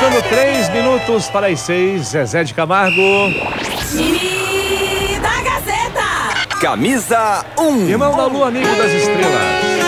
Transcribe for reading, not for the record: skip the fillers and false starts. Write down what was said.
Faltando 3 minutos para as 6, Zezé de Camargo. Time da Gazeta. Camisa 1. Irmão da Lua, amigo das estrelas.